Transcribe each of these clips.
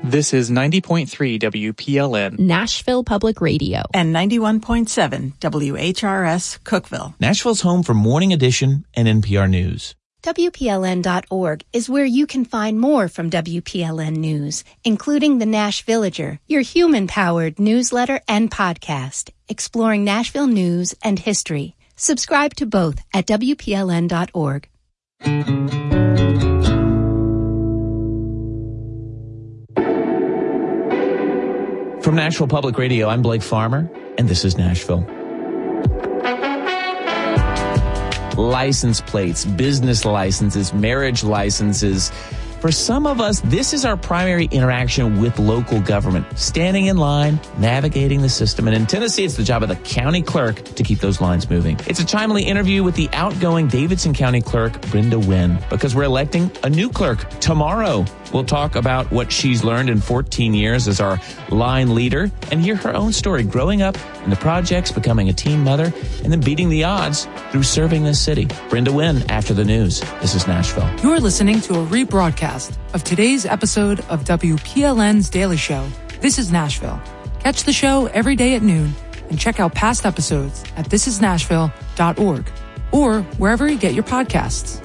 This is 90.3 WPLN, Nashville Public Radio, and 91.7 WHRS, Cookeville. Nashville's home for Morning Edition and NPR News. WPLN.org is where you can find more from WPLN News, including the Nash Villager, your human-powered newsletter and podcast, exploring Nashville news and history. Subscribe to both at WPLN.org. From Nashville Public Radio, I'm Blake Farmer, and this is Nashville. License plates, business licenses, marriage licenses. For some of us, this is our primary interaction with local government, standing in line, navigating the system. And in Tennessee, it's the job of the county clerk to keep those lines moving. It's a timely interview with the outgoing Davidson County Clerk, Brenda Wynn, because we're electing a new clerk tomorrow. We'll talk about what she's learned in 14 years as our line leader and hear her own story growing up in the projects, becoming a teen mother, and then beating the odds through serving this city. Brenda Wynn after the news. This is Nashville. You're listening to a rebroadcast of today's episode of WPLN's Daily Show. This is Nashville. Catch the show every day at noon and check out past episodes at thisisnashville.org or wherever you get your podcasts.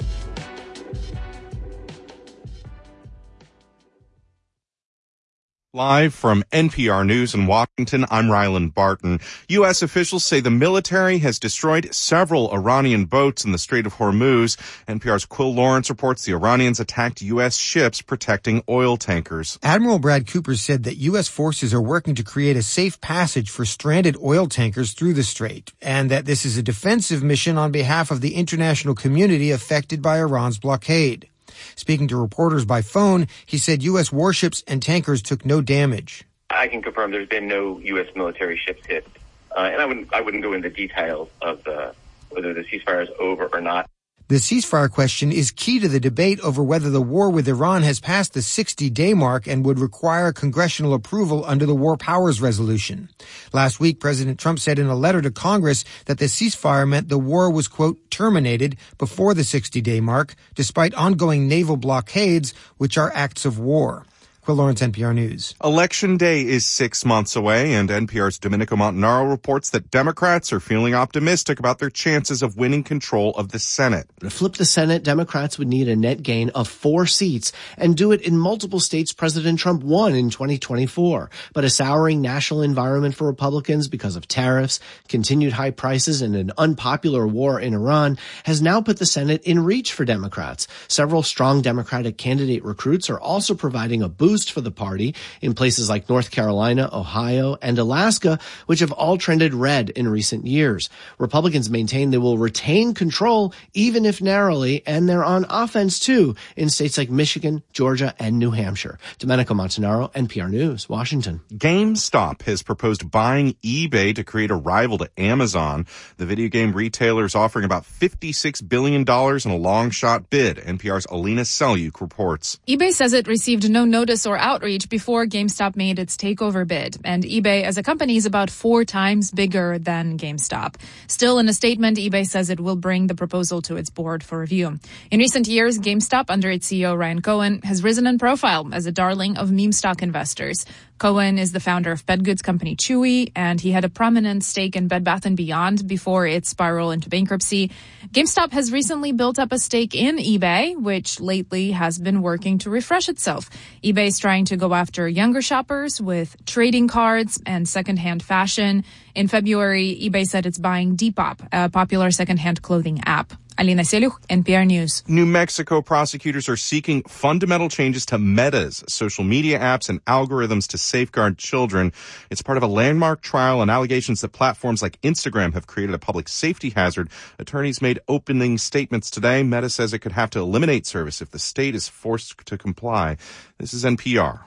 Live from NPR News in Washington, I'm Rylan Barton. U.S. officials say the military has destroyed several Iranian boats in the Strait of Hormuz. NPR's Quill Lawrence reports the Iranians attacked U.S. ships protecting oil tankers. Admiral Brad Cooper said that U.S. forces are working to create a safe passage for stranded oil tankers through the strait, and that this is a defensive mission on behalf of the international community affected by Iran's blockade. Speaking to reporters by phone, he said U.S. warships and tankers took no damage. I can confirm there's been no U.S. military ships hit, and I wouldn't go into details of whether the ceasefire is over or not. The ceasefire question is key to the debate over whether the war with Iran has passed the 60-day mark and would require congressional approval under the War Powers Resolution. Last week, President Trump said in a letter to Congress that the ceasefire meant the war was, quote, terminated before the 60-day mark, despite ongoing naval blockades, which are acts of war. Quill Lawrence, NPR News. Election Day is 6 months away, and NPR's Domenico Montanaro reports that Democrats are feeling optimistic about their chances of winning control of the Senate. To flip the Senate, Democrats would need a net gain of 4 seats and do it in multiple states President Trump won in 2024. But a souring national environment for Republicans because of tariffs, continued high prices, and an unpopular war in Iran has now put the Senate in reach for Democrats. Several strong Democratic candidate recruits are also providing a boost for the party in places like North Carolina, Ohio, and Alaska, which have all trended red in recent years. Republicans maintain they will retain control, even if narrowly, and they're on offense, too, in states like Michigan, Georgia, and New Hampshire. Domenico Montanaro, NPR News, Washington. GameStop has proposed buying eBay to create a rival to Amazon. The video game retailer is offering about $56 billion in a long-shot bid. NPR's Alina Selyuk reports. eBay says it received no notice or outreach before GameStop made its takeover bid, and eBay as a company is about 4 times bigger than GameStop. Still, in a statement, eBay says it will bring the proposal to its board for review. In recent years, GameStop, under its CEO Ryan Cohen, has risen in profile as a darling of meme stock investors. Cohen is the founder of pet goods company Chewy, and he had a prominent stake in Bed Bath & Beyond before its spiral into bankruptcy. GameStop has recently built up a stake in eBay, which lately has been working to refresh itself. eBay is trying to go after younger shoppers with trading cards and secondhand fashion. In February, eBay said it's buying Depop, a popular secondhand clothing app. Alina Selyuk, NPR News. New Mexico prosecutors are seeking fundamental changes to Meta's social media apps and algorithms to safeguard children. It's part of a landmark trial on allegations that platforms like Instagram have created a public safety hazard. Attorneys made opening statements today. Meta says it could have to eliminate service if the state is forced to comply. This is NPR.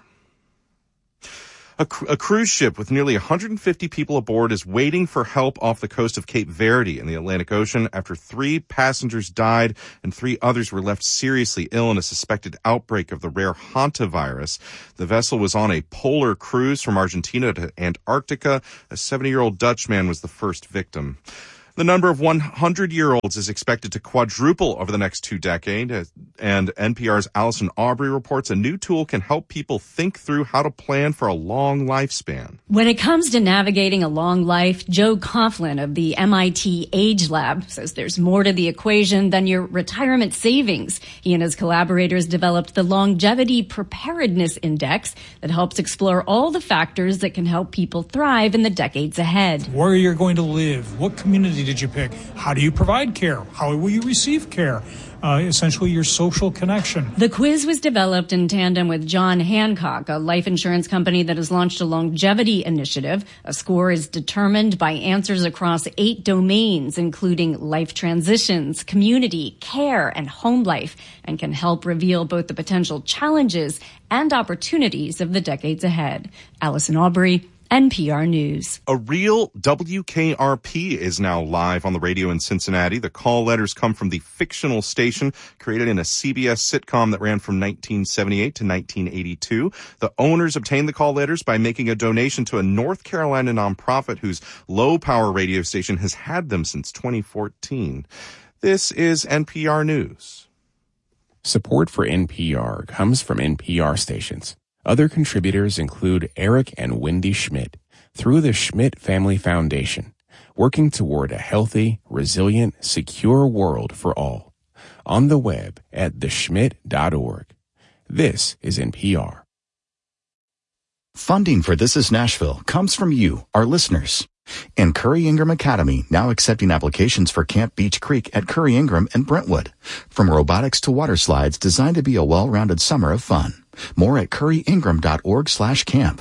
A cruise ship with nearly 150 people aboard is waiting for help off the coast of Cape Verde in the Atlantic Ocean after 3 passengers died and 3 others were left seriously ill in a suspected outbreak of the rare hantavirus. The vessel was on a polar cruise from Argentina to Antarctica. A 70-year-old Dutch man was the first victim. The number of 100-year-olds is expected to quadruple over the next 2 decades, and NPR's Allison Aubrey reports a new tool can help people think through how to plan for a long lifespan. When it comes to navigating a long life, Joe Coughlin of the MIT Age Lab says there's more to the equation than your retirement savings. He and his collaborators developed the Longevity Preparedness Index that helps explore all the factors that can help people thrive in the decades ahead. Where you're going to live, what community did you pick? How do you provide care? How will you receive care? Essentially your social connection. The quiz was developed in tandem with John Hancock, a life insurance company that has launched a longevity initiative. A score is determined by answers across 8 domains, including life transitions, community, care, and home life, and can help reveal both the potential challenges and opportunities of the decades ahead. Allison Aubrey, NPR News. A real WKRP is now live on the radio in Cincinnati. The call letters come from the fictional station created in a CBS sitcom that ran from 1978 to 1982. The owners obtained the call letters by making a donation to a North Carolina nonprofit whose low-power radio station has had them since 2014. This is NPR News. Support for NPR comes from NPR stations. Other contributors include Eric and Wendy Schmidt through the Schmidt Family Foundation, working toward a healthy, resilient, secure world for all. On the web at theschmidt.org. This is NPR. Funding for This is Nashville comes from you, our listeners. And Curry Ingram Academy now accepting applications for Camp Beach Creek at Curry Ingram and Brentwood. From robotics to water slides designed to be a well-rounded summer of fun. More at curryingram.org/camp.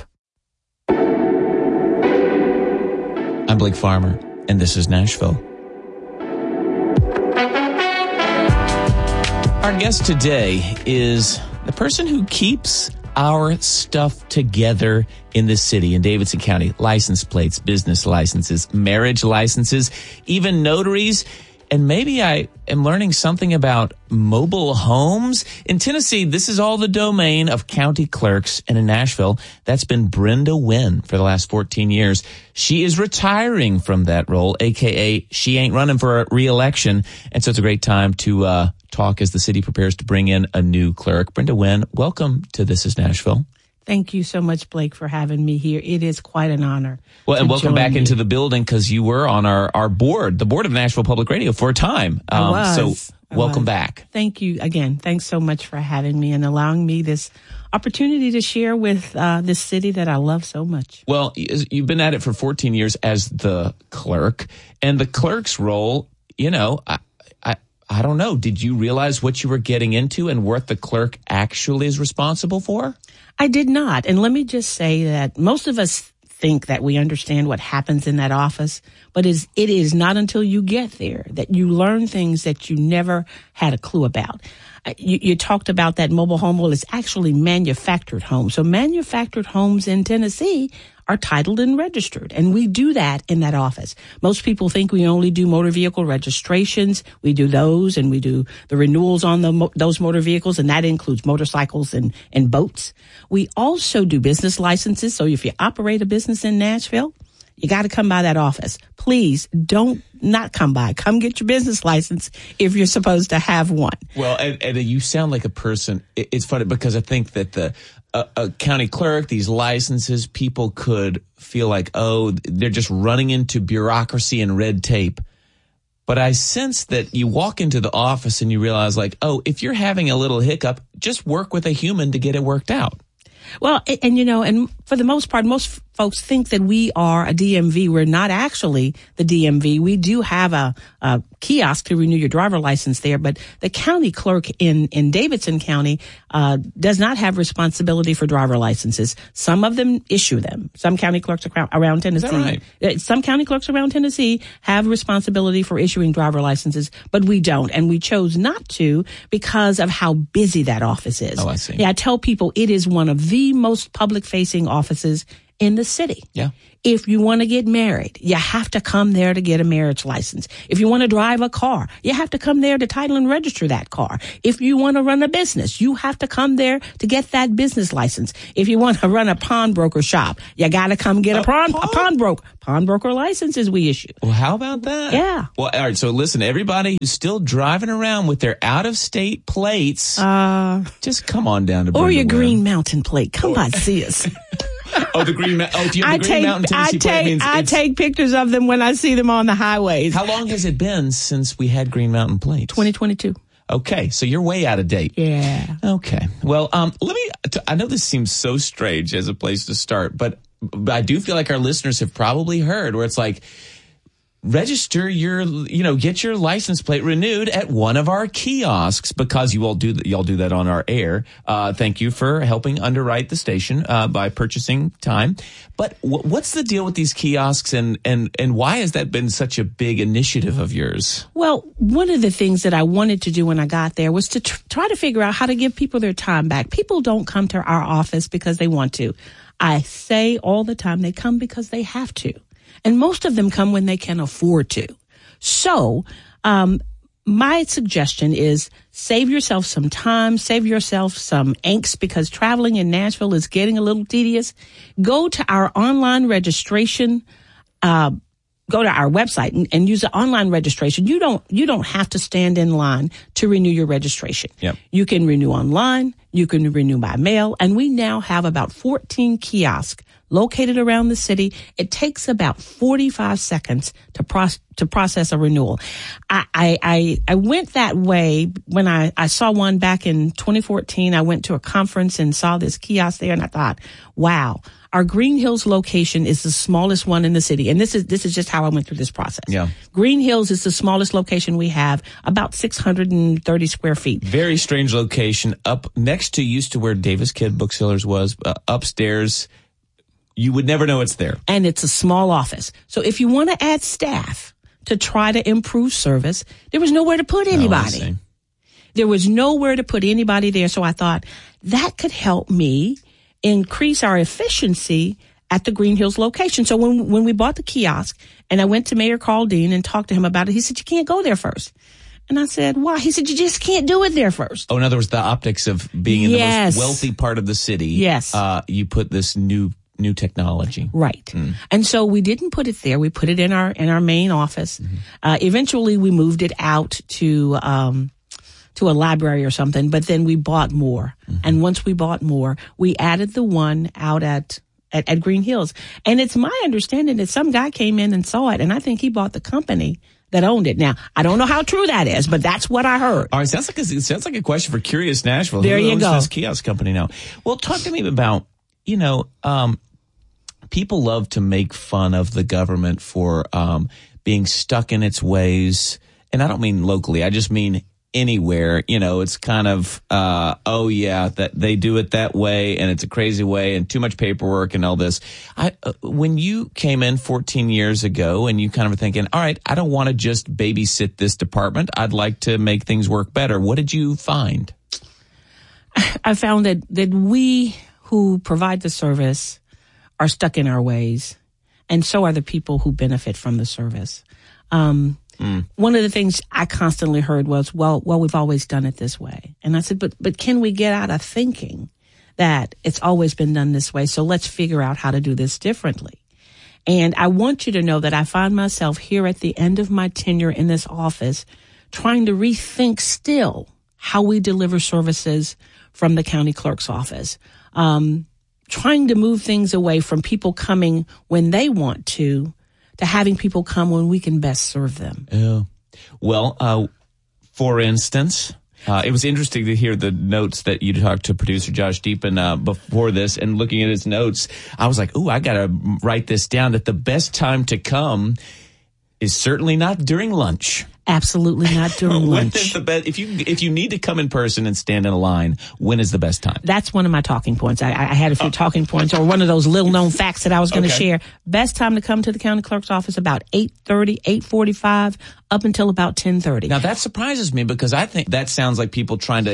I'm Blake Farmer, and this is Nashville. Our guest today is the person who keeps our stuff together in the city, in Davidson County. License plates, business licenses, marriage licenses, even notaries. And maybe I am learning something about mobile homes. In Tennessee, this is all the domain of county clerks. And in Nashville, that's been Brenda Wynn for the last 14 years. She is retiring from that role, a.k.a. she ain't running for a re-election. And so it's a great time to talk as the city prepares to bring in a new clerk. Brenda Wynn, welcome to This is Nashville. Thank you so much, Blake, for having me here. It is quite an honor. Well, and welcome back into the building because you were on our board, the board of Nashville Public Radio for a time. So welcome back. Thank you again. Thanks so much for having me and allowing me this opportunity to share with this city that I love so much. Well, you've been at it for 14 years as the clerk, and the clerk's role, you know, I don't know. Did you realize what you were getting into and what the clerk actually is responsible for? I did not. And let me just say that most of us think that we understand what happens in that office, but it is not until you get there that you learn things that you never had a clue about. You talked about that mobile home. Well, it's actually manufactured homes. So manufactured homes in Tennessee are titled and registered, and we do that in that office. Most people think we only do motor vehicle registrations. We do those, and we do the renewals on those motor vehicles, and that includes motorcycles and boats. We also do business licenses, so if you operate a business in Nashville, you got to come by that office. Please don't not come by. Come get your business license if you're supposed to have one. Well, and you sound like a person. It's funny because I think that a county clerk, these licenses, people could feel like, oh, they're just running into bureaucracy and red tape. But I sense that you walk into the office and you realize like, oh, if you're having a little hiccup, just work with a human to get it worked out. Well, and for the most part, most folks think that we are a DMV. We're not actually the DMV. We do have a kiosk to renew your driver license there, but the county clerk in Davidson County does not have responsibility for driver licenses. Some of them issue them. Some county clerks around Tennessee. Is that right? Some county clerks around Tennessee have responsibility for issuing driver licenses, but we don't. And we chose not to because of how busy that office is. Oh, I see. Yeah, I tell people it is one of the most public-facing offices in the city. Yeah. If you want to get married, you have to come there to get a marriage license. If you want to drive a car, you have to come there to title and register that car. If you want to run a business, you have to come there to get that business license. If you want to run a pawnbroker shop, you got to come get a pawnbroker licenses we issue. Well, how about that? Yeah. Well, all right. So listen, everybody who's still driving around with their out-of-state plates, just come on down to or your Brenda Green Mountain plate. Come by, see us. Oh, the Green Mountain. Oh, do you have the Green Mountain Tennessee plate? I take pictures of them when I see them on the highways. How long has it been since we had Green Mountain plates? 2022. Okay, so you're way out of date. Yeah. Okay. Well, I know this seems so strange as a place to start, but I do feel like our listeners have probably heard where it's like, register get your license plate renewed at one of our kiosks, because y'all do that on our air. Thank you for helping underwrite the station by purchasing time. But what's the deal with these kiosks, and why has that been such a big initiative of yours? Well, one of the things that I wanted to do when I got there was to try to figure out how to give people their time back. People don't come to our office because they want to. I say all the time they come because they have to. And most of them come when they can afford to. So, my suggestion is save yourself some time, save yourself some angst, because traveling in Nashville is getting a little tedious. Go to our online registration, go to our website and use the online registration. You don't have to stand in line to renew your registration. Yep. You can renew online, you can renew by mail, and we now have about 14 kiosks located around the city. It takes about 45 seconds to process a renewal. I went that way when I saw one back in 2014. I went to a conference and saw this kiosk there, and I thought, wow, our Green Hills location is the smallest one in the city. And this is just how I went through this process. Yeah. Green Hills is the smallest location we have, about 630 square feet. Very strange location, up next to where Davis Kidd Booksellers was, upstairs. You would never know it's there. And it's a small office. So if you want to add staff to try to improve service, there was nowhere to put anybody. There was nowhere to put anybody there. So I thought that could help me increase our efficiency at the Green Hills location. So when we bought the kiosk and I went to Mayor Carl Dean and talked to him about it, he said, you can't go there first. And I said, why? He said, you just can't do it there first. Oh, in other words, the optics of being in the most wealthy part of the city. Yes. You put this new technology. Right. Mm. And so we didn't put it there. We put it in our main office. Mm-hmm. Eventually we moved it out to a library or something, but then we bought more. Mm-hmm. And once we bought more, we added the one out at Green Hills. And it's my understanding that some guy came in and saw it, and I think he bought the company that owned it. Now, I don't know how true that is, but that's what I heard. All right, sounds like a question for Curious Nashville. There you go. Who owns this kiosk company now? Well, talk to me about, people love to make fun of the government for being stuck in its ways. And I don't mean locally. I just mean anywhere. It's kind of, that they do it that way and it's a crazy way and too much paperwork and all this. When you came in 14 years ago and you kind of were thinking, all right, I don't want to just babysit this department. I'd like to make things work better. What did you find? I found that we who provide the service are stuck in our ways, and so are the people who benefit from the service. One of the things I constantly heard was, well, we've always done it this way. And I said, but can we get out of thinking that it's always been done this way? So let's figure out how to do this differently. And I want you to know that I find myself here at the end of my tenure in this office trying to rethink still how we deliver services from the county clerk's office. Trying to move things away from people coming when they want to having people come when we can best serve them. Yeah. Well, for instance, it was interesting to hear the notes that you talked to producer Josh Deepen before this, and looking at his notes, I was like, ooh, I got to write this down, that the best time to come is certainly not during lunch. Absolutely not during lunch. When is the best, if you need to come in person and stand in a line, when is the best time? That's one of my talking points. I had a few talking points, or one of those little known facts that I was going to share. Best time to come to the county clerk's office about 8:30, 8:45, up until about 10:30. Now that surprises me, because I think that sounds like people trying to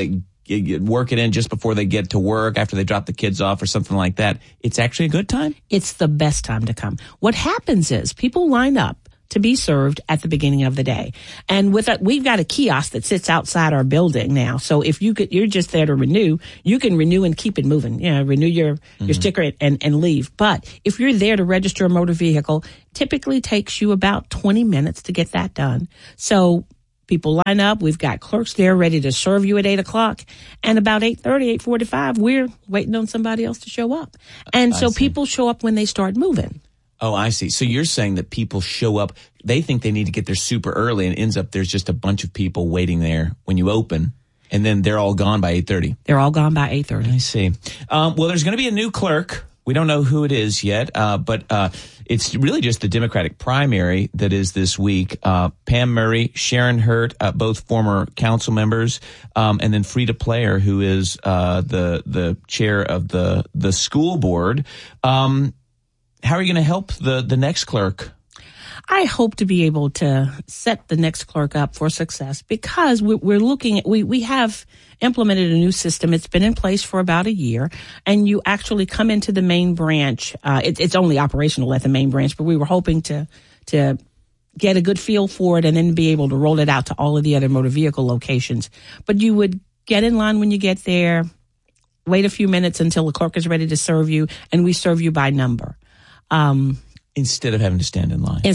work it in just before they get to work, after they drop the kids off or something like that, it's actually a good time? It's the best time to come. What happens is people line up to be served at the beginning of the day. And we've got a kiosk that sits outside our building now. So if you're just there to renew, you can renew and keep it moving. Renew your sticker and leave. But if you're there to register a motor vehicle, typically takes you about 20 minutes to get that done. So people line up. We've got clerks there ready to serve you at 8 o'clock. And about 8:30, 8:45, we're waiting on somebody else to show up. And so people show up when they start moving. Oh, I see. So you're saying that people show up, they think they need to get there super early, and it ends up there's just a bunch of people waiting there when you open, and then they're all gone by 8:30. They're all gone by 8:30. I see. Well, there's going to be a new clerk. We don't know who it is yet, but it's really just the Democratic primary that is this week. Pam Murray, Sharon Hurt, both former council members, and then Frida Player, who is the chair of the school board. How are you going to help the next clerk? I hope to be able to set the next clerk up for success, because we're looking at, we have implemented a new system. It's been in place for about a year, and you actually come into the main branch. It's only operational at the main branch, but we were hoping to get a good feel for it and then be able to roll it out to all of the other motor vehicle locations. But you would get in line when you get there, wait a few minutes until the clerk is ready to serve you, and we serve you by number. Instead of having to stand in line.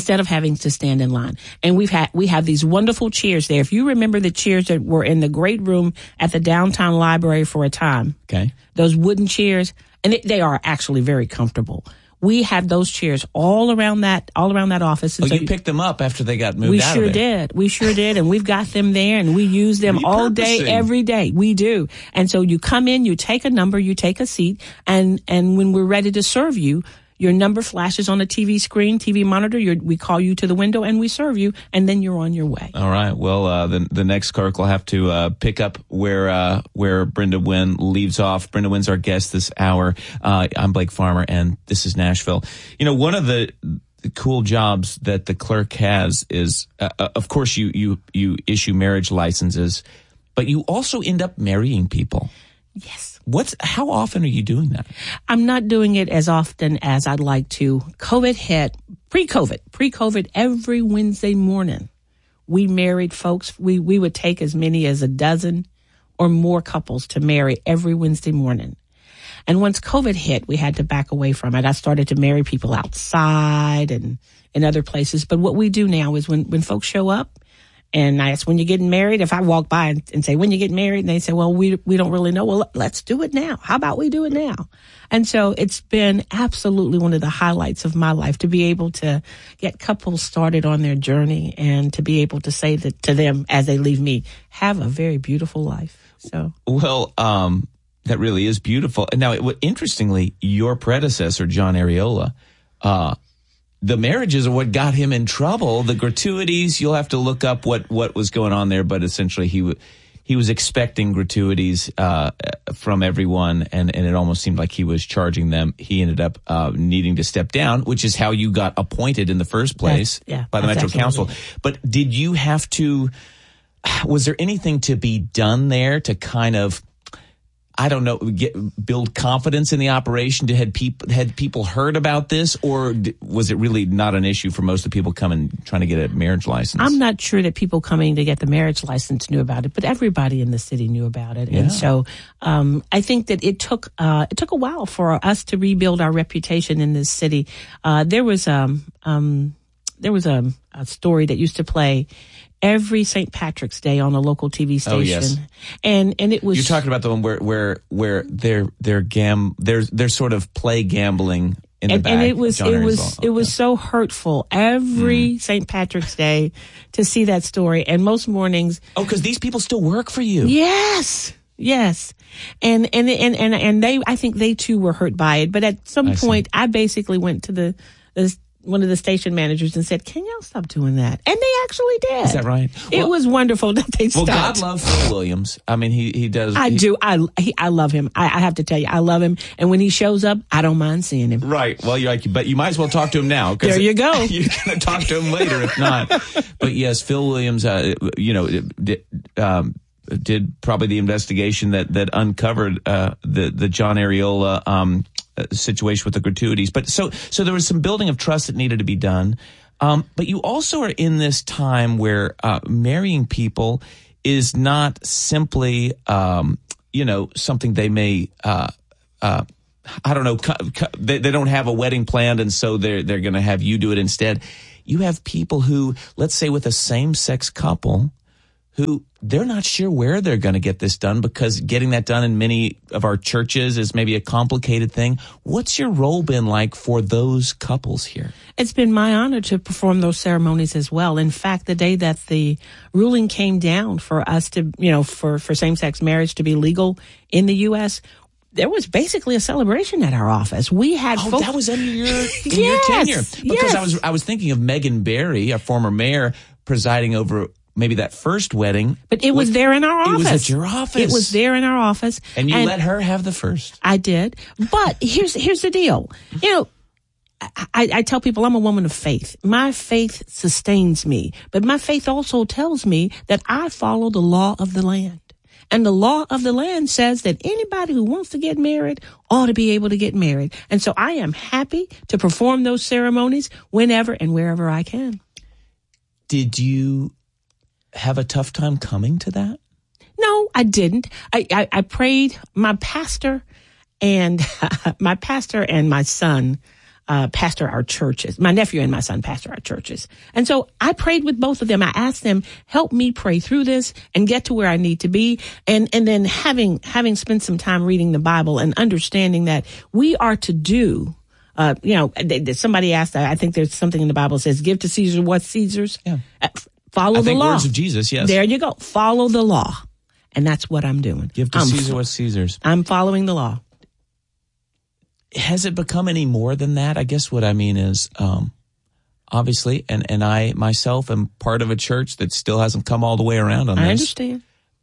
And we have these wonderful chairs there. If you remember the chairs that were in the great room at the downtown library for a time. Okay. Those wooden chairs, and they are actually very comfortable. We have those chairs all around that office. And you picked them up after they got moved out of there. We sure did. And we've got them there, and we use them all day, every day. We do. And so you come in, you take a number, you take a seat, and when we're ready to serve you, your number flashes on the TV screen, TV monitor. We call you to the window and we serve you, and then you're on your way. All right. Well, the next clerk will have to pick up where Brenda Wynn leaves off. Brenda Wynn's our guest this hour. I'm Blake Farmer, and this is Nashville. One of the cool jobs that the clerk has is, of course, you issue marriage licenses, but you also end up marrying people. Yes. How often are you doing that? I'm not doing it as often as I'd like to. COVID hit, pre-COVID, every Wednesday morning, we married folks. We would take as many as a dozen or more couples to marry every Wednesday morning. And once COVID hit, we had to back away from it. I started to marry people outside and in other places. But what we do now is when folks show up, and I ask, when you're getting married, if I walk by and say, when you get married, and they say, well, we don't really know. Well, let's do it now. How about we do it now? And so it's been absolutely one of the highlights of my life to be able to get couples started on their journey and to be able to say that to them as they leave me, have a very beautiful life. So, well, that really is beautiful. Now, interestingly, your predecessor, John Areola, the marriages are what got him in trouble. The gratuities, you'll have to look up what was going on there, but essentially he was expecting gratuities from everyone, and it almost seemed like he was charging them. He ended up needing to step down, which is how you got appointed in the first place by the Metro Council. But did you have to, was there anything to be done there to kind of, I don't know, build confidence in the operation? Had people heard about this, or was it really not an issue for most of the people coming trying to get a marriage license? I'm not sure that people coming to get the marriage license knew about it, but everybody in the city knew about it. Yeah. And so I think that it took a while for us to rebuild our reputation in this city. There was a story that used to play every St. Patrick's Day on a local TV station. Oh, yes. And it was. You're talking about the one where they're sort of play gambling in the back. And it was so hurtful every St. Patrick's Day to see that story. And most mornings. Oh, because these people still work for you. Yes. And they, I think they too were hurt by it. But at some point, I basically went to one of the station managers and said, can y'all stop doing that? And they actually did. Is that right? It was wonderful that they stopped. Well, God love Phil Williams. I mean, he does. I do. I love him. I have to tell you, I love him. And when he shows up, I don't mind seeing him. Right. Well, but you might as well talk to him now. There you go. You're going to talk to him later if not. But yes, Phil Williams, did probably the investigation that uncovered the John Areola situation with the gratuities. But so there was some building of trust that needed to be done. But you also are in this time where marrying people is not simply something they may I don't know, they don't have a wedding planned, and so they're going to have you do it instead. You have people who, let's say with a same-sex couple, who they're not sure where they're going to get this done because getting that done in many of our churches is maybe a complicated thing. What's your role been like for those couples here? It's been my honor to perform those ceremonies as well. In fact, the day that the ruling came down for us to, for same-sex marriage to be legal in the U.S., there was basically a celebration at our office. We had folks. That was under your tenure. Because I was thinking of Megan Barry, a former mayor, presiding over maybe that first wedding. But it was there in our office. It was at your office. It was there in our office. And you let her have the first. I did. But here's the deal. I tell people I'm a woman of faith. My faith sustains me. But my faith also tells me that I follow the law of the land. And the law of the land says that anybody who wants to get married ought to be able to get married. And so I am happy to perform those ceremonies whenever and wherever I can. Did you have a tough time coming to that? No, I didn't. I prayed. My pastor and my son pastor our churches. My nephew and my son pastor our churches. And so I prayed with both of them. I asked them, help me pray through this and get to where I need to be. And then having spent some time reading the Bible and understanding that we are to do, somebody asked, I think there's something in the Bible that says, give to Caesar what's Caesar's. Yeah. Follow the law. Words of Jesus, yes. There you go. Follow the law. And that's what I'm doing. Give to Caesar what's Caesar's. I'm following the law. Has it become any more than that? I guess what I mean is, obviously, and I myself am part of a church that still hasn't come all the way around on this. I understand.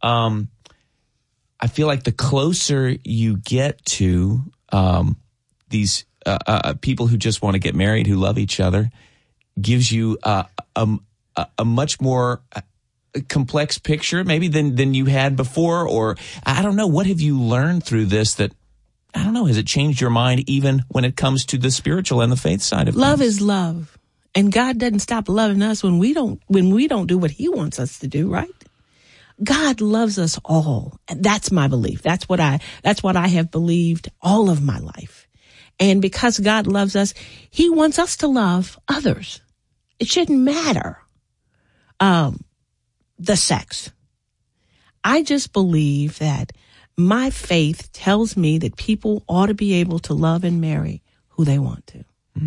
I feel like the closer you get to these people who just want to get married, who love each other, gives you a much more complex picture maybe than you had before. Or I don't know, what have you learned through this that, I don't know, has it changed your mind even when it comes to the spiritual and the faith side of love things? Is love. And God doesn't stop loving us when we don't do what he wants us to do, right? God loves us all. And that's my belief. That's what I have believed all of my life. And because God loves us, he wants us to love others. It shouldn't matter the sex. I just believe that my faith tells me that people ought to be able to love and marry who they want to.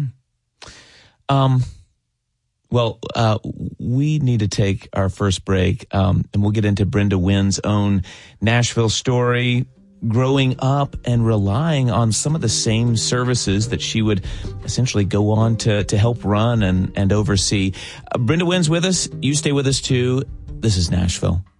We need to take our first break, and we'll get into Brenda Wynn's own Nashville story, growing up and relying on some of the same services that she would essentially go on to help run and oversee. Brenda Wynn's with us. You stay with us too. This is Nashville.